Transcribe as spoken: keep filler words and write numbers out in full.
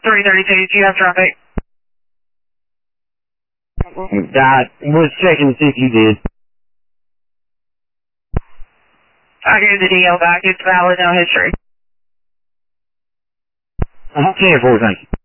three thirty-two, do you have traffic? I was checking to see if you did. I gave the D L back. It's valid, no history. Uh-huh. ten four, thank you.